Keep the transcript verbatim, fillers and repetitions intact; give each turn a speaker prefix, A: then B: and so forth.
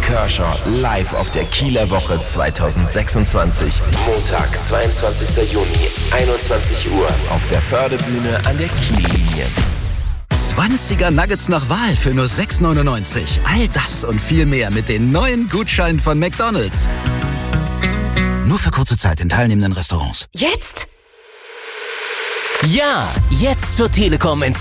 A: Kershaw live auf der Kieler Woche zwanzig sechsundzwanzig. Montag, zweiundzwanzigster Juni, einundzwanzig Uhr auf der Fördebühne an der Kiellinie.
B: zwanziger Nuggets nach Wahl für nur sechs neunundneunzig. All das und viel mehr mit den neuen Gutscheinen von McDonald's. Nur für kurze Zeit in teilnehmenden Restaurants.
C: Jetzt?
D: Ja, jetzt zur Telekom ins